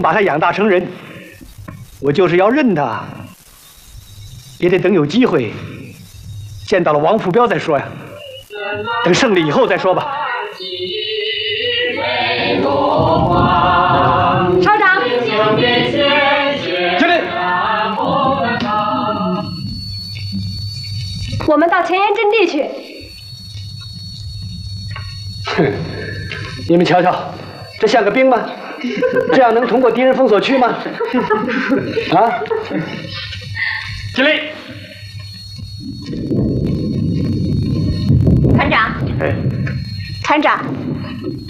把他养大成人，我就是要认他，也得等有机会见到了王副彪再说呀。等胜利以后再说吧。 首长， 敬礼。 我们到前沿阵地去。 哼，你们瞧瞧，这像个兵吗？这样能通过敌人封锁区吗？啊！敬礼。 团长。 哎， 团长，